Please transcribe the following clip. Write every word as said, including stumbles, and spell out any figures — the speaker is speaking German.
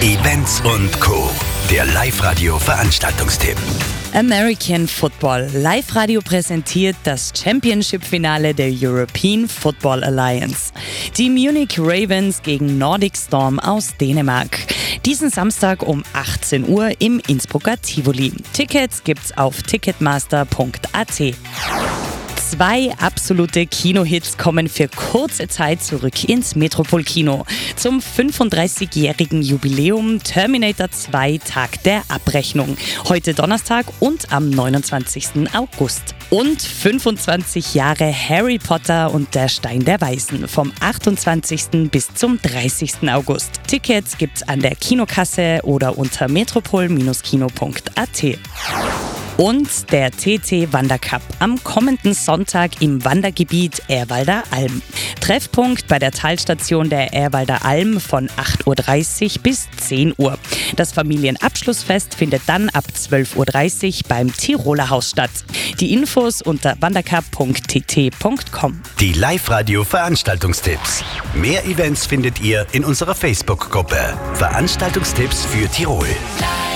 Events und Co. Der Live-Radio-Veranstaltungstipp. American Football. Live-Radio präsentiert das Championship-Finale der European Football Alliance. Die Munich Ravens gegen Nordic Storm aus Dänemark. Diesen Samstag um achtzehn Uhr im Innsbrucker Tivoli. Tickets gibt's auf ticketmaster punkt a t. Zwei absolute Kinohits kommen für kurze Zeit zurück ins Metropol-Kino. Zum fünfunddreißigjährigen Jubiläum Terminator zwei Tag der Abrechnung. Heute Donnerstag und am neunundzwanzigsten August. Und fünfundzwanzig Jahre Harry Potter und der Stein der Weisen vom achtundzwanzigsten bis zum dreißigsten August. Tickets gibt's an der Kinokasse oder unter metropol kino punkt a t. Und der T T Wandercup am kommenden Sonntag im Wandergebiet Ehrwalder Alm. Treffpunkt bei der Talstation der Ehrwalder Alm von acht Uhr dreißig bis zehn Uhr. Das Familienabschlussfest findet dann ab zwölf Uhr dreißig beim Tiroler Haus statt. Die Infos unter wandercup punkt t t punkt com. Die Live-Radio-Veranstaltungstipps. Mehr Events findet ihr in unserer Facebook-Gruppe. Veranstaltungstipps für Tirol.